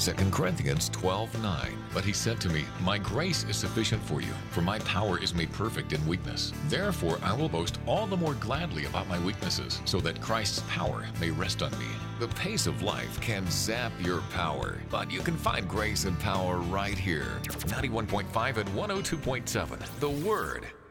2 Corinthians 12:9. But he said to me, My grace is sufficient for you, for my power is made perfect in weakness. Therefore I will boast all the more gladly about my weaknesses, so that Christ's power may rest on me. The pace of life can zap your power, but you can find grace and power right here. 91.5 and 102.7. The Word.